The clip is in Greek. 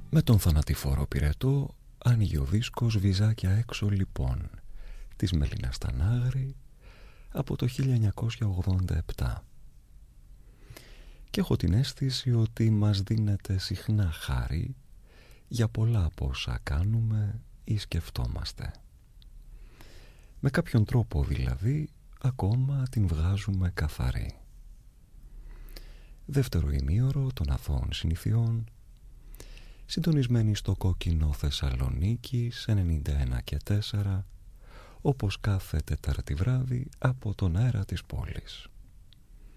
Με τον θανατηφόρο πυρετό άνοιγε ο δίσκος «Βυζάκια έξω» λοιπόν της Μελίνα Στανάγρη από το 1987. Και έχω την αίσθηση ότι μας δίνεται συχνά χάρη για πολλά από όσα κάνουμε ή σκεφτόμαστε. Με κάποιον τρόπο δηλαδή ακόμα την βγάζουμε καθαρή. Δεύτερο ημίωρο των αθώων συνηθιών, συντονισμένη στο κόκκινο Θεσσαλονίκη σε 91,4, όπως κάθε Τετάρτη βράδυ από τον αέρα της πόλης.